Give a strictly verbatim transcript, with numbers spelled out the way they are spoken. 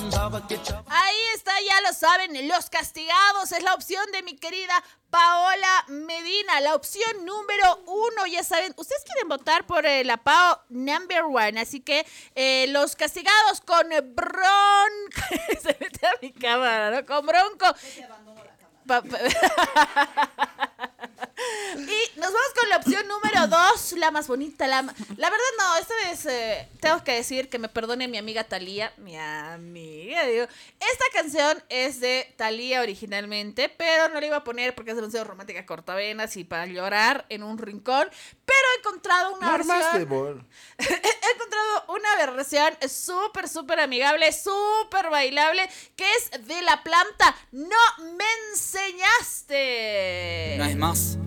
Ahí está, ya lo saben, Los Castigados es la opción de mi querida Paola Medina, la opción número uno. Ya saben, ustedes quieren votar por eh, la Pao number one, así que eh, Los Castigados con Bron... Se mete a mi cámara, ¿no? Con Bronco. Pa- pa- Y nos vamos con la opción número dos, la más bonita, la, la verdad no, esta vez eh, tengo que decir que me perdone mi amiga Thalía, mi amiga, digo, esta canción es de Thalía originalmente, pero no la iba a poner porque es demasiado romántica, cortavenas y para llorar en un rincón, pero he encontrado una versión, Bol. he encontrado una versión súper, súper amigable, súper bailable, que es de La Planta, No Me Enseñaste. No es más.